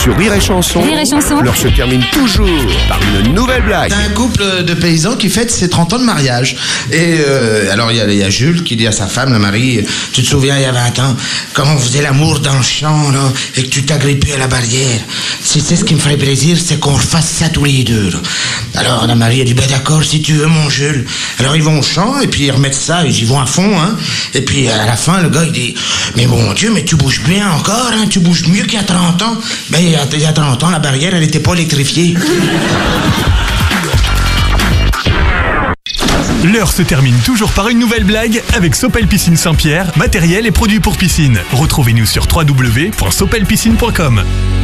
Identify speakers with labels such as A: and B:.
A: Sur Rire et Chanson,
B: Rire et Chanson.
A: l'heure se termine toujours par une nouvelle blague.
C: C'est un couple de paysans qui fête ses 30 ans de mariage. Et alors il y a Jules qui dit à sa femme, la Marie, tu te souviens il y a 20 ans, quand on faisait l'amour dans le champ là, et que tu t'agrippais à la barrière. Si c'est ce qui me ferait plaisir, c'est qu'on refasse ça tous les deux. Là. Alors la Marie a dit, ben d'accord, si tu veux mon Jules. Alors ils vont au champ et puis ils remettent ça, ils y vont à fond. Hein. Et puis à la fin, le gars il dit, mais bon Dieu, mais tu bouges bien encore, hein, tu bouges mieux qu'il y a 30 ans. Ben il y a 30 ans, la barrière elle n'était pas électrifiée.
D: L'heure se termine toujours par une nouvelle blague avec Sopel Piscine Saint-Pierre, matériel et produits pour piscine. Retrouvez-nous sur www.sopelpiscine.com.